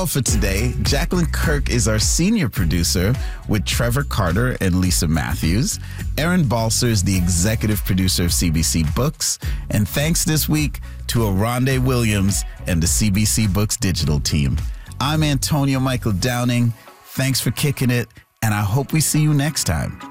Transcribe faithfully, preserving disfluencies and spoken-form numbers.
For today, Jacqueline Kirk is our senior producer with Trevor Carter and Lisa Matthews. Aaron Balser is the executive producer of C B C Books. And thanks this week to Aronde Williams and the C B C Books digital team. I'm Antonio Michael Downing. Thanks for kicking it, and I hope we see you next time.